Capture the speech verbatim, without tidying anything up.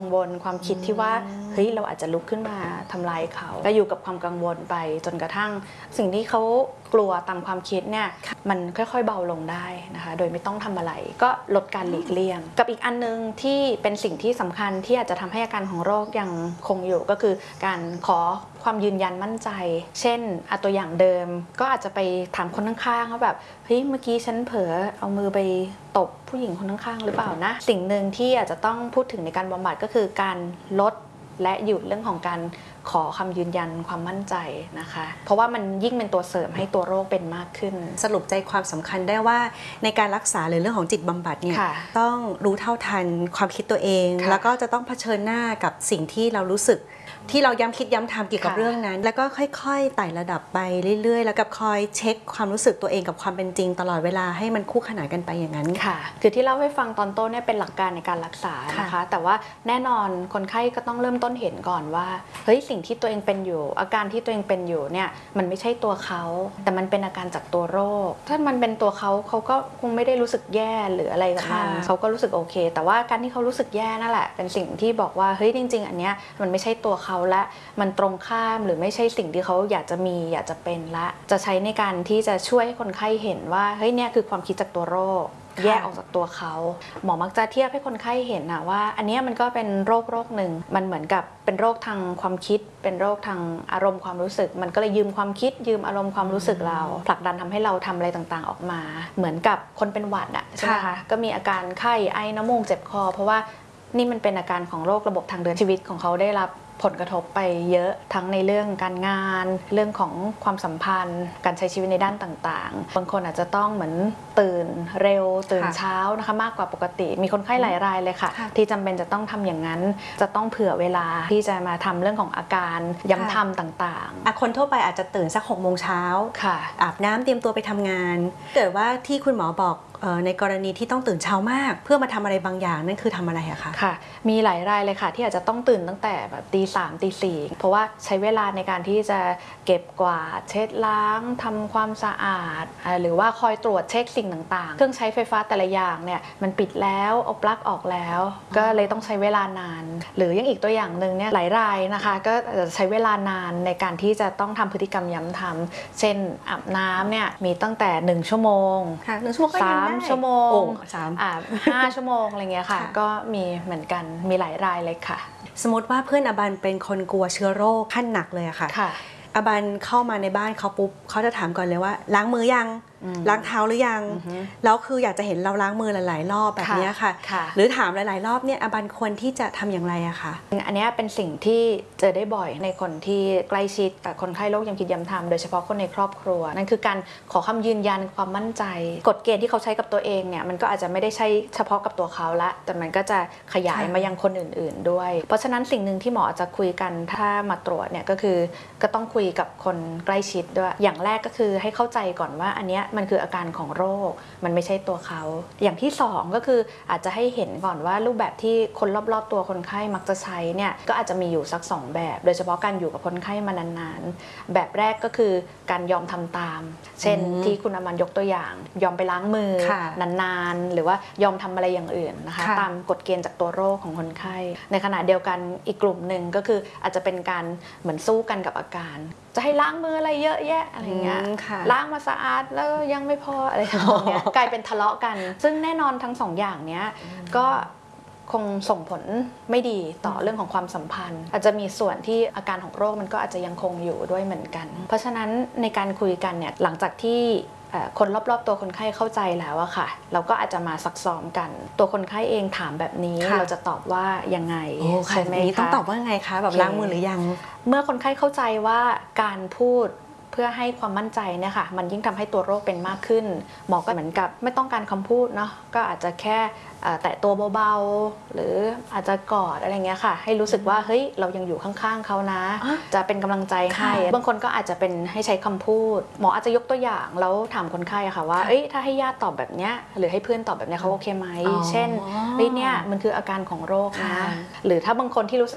กังวลความคิดที่ว่าเฮ้ยเราอาจจะลุกขึ้นมาทำลายเขาก็อยู่กับความกังวลไปจนกระทั่งสิ่งที่เขากลัวตามความคิดเนี่ยมันค่อยๆเบาลงได้นะคะโดยไม่ต้องทำอะไรก็ลดการหลีกเลี่ยงกับอีกอันนึงที่เป็นสิ่งที่สำคัญที่อาจจะทำให้อาการของโรคยังคงอยู่ก็คือการขอความยืนยันมั่นใจเช่นเอาตัวอย่างเดิมก็อาจจะไปถามคนข้างๆว่าแบบเฮ้ยเมื่อกี้ฉันเผลอเอามือไปตบผู้หญิงคนข้างๆหรือเปล่านะสิ่งหนึ่งที่อาจจะต้องพูดถึงในการบำบัดก็คือการลดและหยุดเรื่องของการขอคำยืนยันความมั่นใจนะคะเพราะว่ามันยิ่งเป็นตัวเสริมให้ตัวโรคเป็นมากขึ้นสรุปใจความสำคัญได้ว่าในการรักษาหรือเรื่องของจิตบำบัดเนี่ยต้องรู้เท่าทันความคิดตัวเองแล้วก็จะต้องเผชิญหน้ากับสิ่งที่เรารู้สึกที่เราย้ำคิดย้ำทำเกี่ยวกับเรื่องนั้นแล้วก็ค่อยๆไต่ระดับไปเรื่อยๆแล้วกับคอยเช็คความรู้สึกตัวเองกับความเป็นจริงตลอดเวลาให้มันคู่ขนานกันไปอย่างนั้นค่ะคือที่เล่าให้ฟังตอนต้นเนี่ยเป็นหลักการในการรักษานะคะแต่ว่าแน่นอนคนไข้ก็ต้องเริ่มต้นเห็นก่อนว่าเฮ้ยสิ่งที่ตัวเองเป็นอยู่อาการที่ตัวเองเป็นอยู่เนี่ยมันไม่ใช่ตัวเขาแต่มันเป็นอาการจากตัวโรคถ้ามันเป็นตัวเขาเขาก็คงไม่ได้รู้สึกแย่หรืออะไรกับมันเขาก็รู้สึกโอเคแต่ว่าการที่เขารู้สึกแย่นั่นแหละเป็นสิ่งที่บอกว่าเฮ้ยจริงๆอันเนี้ยมันไม่ใช่ตัวเขาและมันตรงข้ามหรือไม่ใช่สิ่งที่เขาอยากจะมีอยากจะเป็นละจะใช้ในการที่จะช่วยให้คนไข้เห็นว่าเฮ้ยเนี่ยคือความคิดจากตัวโรคแยกออกจากตัวเขาหมอมักจะเทียบให้คนไข้เห็นนะว่าอันนี้มันก็เป็นโรคโรคหนึ่งมันเหมือนกับเป็นโรคทางความคิดเป็นโรคทางอารมณ์ความรู้สึกมันก็เลยยืมความคิดยืมอารมณ์ความรู้สึกเราผลักดันทำให้เราทำอะไรต่างๆออกมาเหมือนกับคนเป็นหวัดอะใช่ไหมคะก็มีอาการไข้ไอน้ำมูกเจ็บคอเพราะว่านี่มันเป็นอาการของโรคระบบทางเดินชีวิตของเขาได้รับผลกระทบไปเยอะทั้งในเรื่องการงานเรื่องของความสัมพันธ์การใช้ชีวิตในด้านต่างๆบางคนอาจจะต้องเหมือนตื่นเร็วตื่นเช้านะคะมากกว่าปกติมีคนไข้หลายรายเลยค่ะที่จำเป็นจะต้องทำอย่างนั้นจะต้องเผื่อเวลาที่จะมาทำเรื่องของอาการย้ำทำต่างๆคนทั่วไปอาจจะตื่นสักหกโมงเช้าอาบน้ำเตรียมตัวไปทำงานเกิดว่าที่คุณหมอบอกในกรณีที่ต้องตื่นเช้ามากเพื่อมาทำอะไรบางอย่างนั่นคือทำอะไรอะคะค่ะมีหลายรายเลยค่ะที่อาจจะต้องตื่นตั้งแต่แบบตีสามตีสี่เพราะว่าใช้เวลาในการที่จะเก็บกวาดเช็ดล้างทำความสะอาดหรือว่าคอยตรวจเช็คสิ่งต่างๆเครื่องใช้ไฟฟ้าแต่ละอย่างเนี่ยมันปิดแล้วเอาปลั๊กออกแล้วก็เลยต้องใช้เวลานานหรือยังอีกตัวอย่างหนึ่งเนี่ยหลายรายนะคะก็จะใช้เวลานานในการที่จะต้องทำพฤติกรรมย้ำทำเช่นอาบน้ำเนี่ยมีตั้งแต่หนึ่งชั่วโมงหนึ่งชั่วโมงสามชั่วโมงอาบห้าชั่วโมงอะไรเงี้ยค่ะก็มีเหมือนกันมีหลายรายเลยค่ะสมมติว่าเพื่อนอบันเป็นคนกลัวเชื้อโรคขั้นหนักเลยอะค่ะอบันเข้ามาในบ้านเขาปุ๊บเขาจะถามก่อนเลยว่าล้างมือยังล้างเท้าหรือยังแล้วคืออยากจะเห็นเราล้างมือหลายๆรอบแบบนี้ค่ะหรือถามหลายๆรอบเนี่ยอบันควรที่จะทำอย่างไรอะคะอันนี้เป็นสิ่งที่เจอได้บ่อยในคนที่ใกล้ชิดกับคนไข้โรคย้ำคิดย้ำทำโดยเฉพาะคนในครอบครัวนั่นคือการขอคำยืนยันความมั่นใจกฎเกณฑ์ที่เขาใช้กับตัวเองเนี่ยมันก็อาจจะไม่ได้ใช่เฉพาะกับตัวเขาละแต่มันก็จะขยายมายังคนอื่นๆด้วยเพราะฉะนั้นสิ่งหนึ่งที่หมอจะคุยกันถ้ามาตรวจเนี่ยก็คือก็ต้องคุยกับคนใกล้ชิดด้วยอย่างแรกก็คือให้เข้าใจก่อนว่าอันนี้มันคืออาการของโรคมันไม่ใช่ตัวเขาอย่างที่สองก็คืออาจจะให้เห็นก่อนว่ารูปแบบที่คนรอบๆตัวคนไข้มักจะใช้เนี่ยก็อาจจะมีอยู่สักสองแบบโดยเฉพาะการอยู่กับคนไข้มานานๆแบบแรกก็คือการยอมทำตามเช่นที่คุณอมันยกตัวอย่างยอมไปล้างมือนานๆหรือว่ายอมทำอะไรอย่างอื่นนะคะตามกฎเกณฑ์จากตัวโรคของคนไข้ในขณะเดียวกันอีกกลุ่มหนึ่งก็คืออาจจะเป็นการเหมือนสู้กันกับอาการจะให้ล้างมืออะไรเยอะแยะอะไรเงี้ยล้างมาสะอาดแล้วยังไม่พออะไรอย่างเงี้ยกลายเป็นทะเลาะกันซึ่งแน่นอนทั้งสองอย่างเนี้ยก็คงส่งผลไม่ดีต่อเรื่องของความสัมพันธ์อาจจะมีส่วนที่อาการของโรคมันก็อาจจะยังคงอยู่ด้วยเหมือนกันเพราะฉะนั้นในการคุยกันเนี่ยหลังจากที่คนรอบๆตัวคนไข้เข้าใจแล้วอะค่ะเราก็อาจจะมาซักซ้อมกันตัวคนไข้เองถามแบบนี้เราจะตอบว่ายังไงใช่ไหมคะต้องตอบว่าไงคะแบบล้างมือหรือยังเมื่อคนไข้เข้าใจว่าการพูดเพื่อให้ความมั่นใจเนี่ยค่ะมันยิ่งทำให้ตัวโรคเป็นมากขึ้นหมอก็เหมือนกับไม่ต้องการคำพูดเนาะก็อาจจะแค่แตะตัวเบาๆหรืออาจจะกอดอะไรเงี้ยค่ะให้รู้สึกว่าเฮ้ยเรายังอยู่ข้างๆเขานะจะเป็นกำลังใจให้บางคนก็อาจจะเป็นให้ใช้คำพูดหมออาจจะยกตัวอย่างแล้วถามคนไข้ค่ะว่าเอ้ยถ้าให้ญาติตอบแบบเนี้ยหรือให้เพื่อนตอบแบบเนี้ยเขาโอเคไหมเช่นเฮ้ยเนี่ยมันคืออาการของโรคนะหรือถ้าบางคนที่รู้